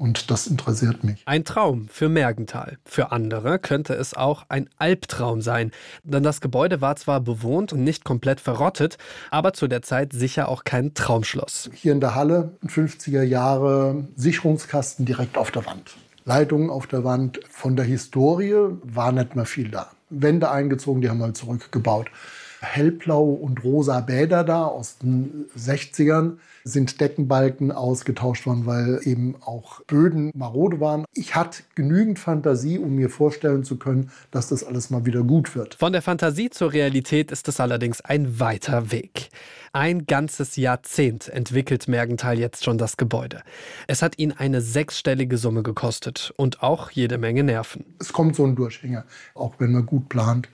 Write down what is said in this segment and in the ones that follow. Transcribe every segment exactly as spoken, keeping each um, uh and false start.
und das interessiert mich. Ein Traum für Mergenthal. Für andere könnte es auch ein Albtraum sein. Denn das Gebäude war zwar bewohnt und nicht komplett verrottet, aber zu der Zeit sicher auch kein Traumschloss. Hier in der Halle, fünfziger Jahre, Sicherungskasten direkt auf der Wand. Leitungen auf der Wand. Von der Historie war nicht mehr viel da. Wände eingezogen, die haben wir zurückgebaut. Hellblau und rosa Bäder da aus den sechzigern sind Deckenbalken ausgetauscht worden, weil eben auch Böden marode waren. Ich hatte genügend Fantasie, um mir vorstellen zu können, dass das alles mal wieder gut wird. Von der Fantasie zur Realität ist es allerdings ein weiter Weg. Ein ganzes Jahrzehnt entwickelt Mergenthal jetzt schon das Gebäude. Es hat ihn eine sechsstellige Summe gekostet und auch jede Menge Nerven. Es kommt so ein Durchhänger, auch wenn man gut plant.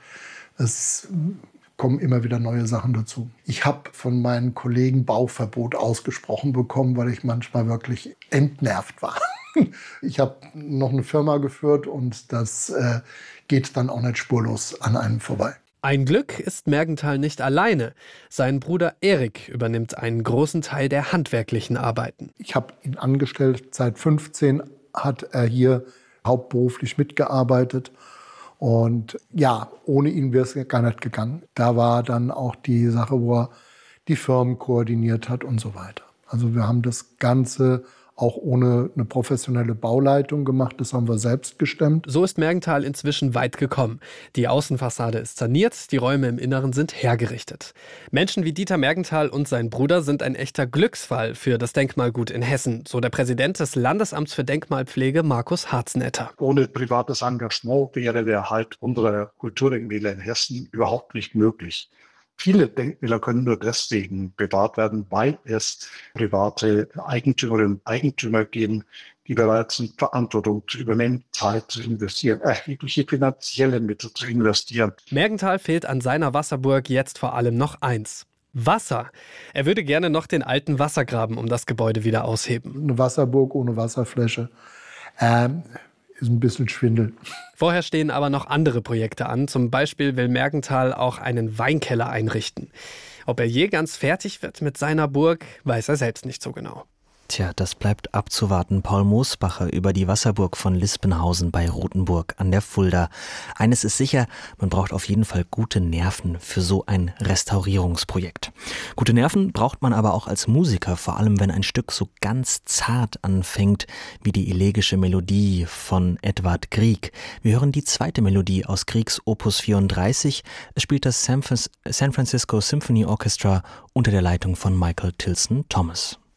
Es kommen immer wieder neue Sachen dazu. Ich habe von meinen Kollegen Bauverbot ausgesprochen bekommen, weil ich manchmal wirklich entnervt war. Ich habe noch eine Firma geführt und das äh, geht dann auch nicht spurlos an einem vorbei. Ein Glück ist Mergenthal nicht alleine. Sein Bruder Erik übernimmt einen großen Teil der handwerklichen Arbeiten. Ich habe ihn angestellt. Seit fünfzehn hat er hier hauptberuflich mitgearbeitet. Und ja, ohne ihn wäre es gar nicht gegangen. Da war dann auch die Sache, wo er die Firmen koordiniert hat und so weiter. Also wir haben das Ganze auch ohne eine professionelle Bauleitung gemacht. Das haben wir selbst gestemmt. So ist Mergenthal inzwischen weit gekommen. Die Außenfassade ist saniert, die Räume im Inneren sind hergerichtet. Menschen wie Dieter Mergenthal und sein Bruder sind ein echter Glücksfall für das Denkmalgut in Hessen, so der Präsident des Landesamts für Denkmalpflege, Markus Harznetter. Ohne privates Engagement wäre der Erhalt unserer Kulturdenkmäler in Hessen überhaupt nicht möglich. Viele Denkmäler können nur deswegen bewahrt werden, weil es private Eigentümerinnen und Eigentümer geben, die bereit sind, Verantwortung zu übernehmen, Zeit zu investieren, erhebliche finanzielle Mittel zu investieren. Mergenthal fehlt an seiner Wasserburg jetzt vor allem noch eins: Wasser. Er würde gerne noch den alten Wassergraben um das Gebäude wieder ausheben. Eine Wasserburg ohne Wasserfläche ähm, ist ein bisschen Schwindel. Vorher stehen aber noch andere Projekte an. Zum Beispiel will Mergenthal auch einen Weinkeller einrichten. Ob er je ganz fertig wird mit seiner Burg, weiß er selbst nicht so genau. Tja, das bleibt abzuwarten. Paul Moosbacher über die Wasserburg von Lispenhausen bei Rothenburg an der Fulda. Eines ist sicher, man braucht auf jeden Fall gute Nerven für so ein Restaurierungsprojekt. Gute Nerven braucht man aber auch als Musiker, vor allem wenn ein Stück so ganz zart anfängt, wie die elegische Melodie von Edvard Grieg. Wir hören die zweite Melodie aus Griegs Opus vierunddreißig. Es spielt das San Francisco Symphony Orchestra unter der Leitung von Michael Tilson Thomas.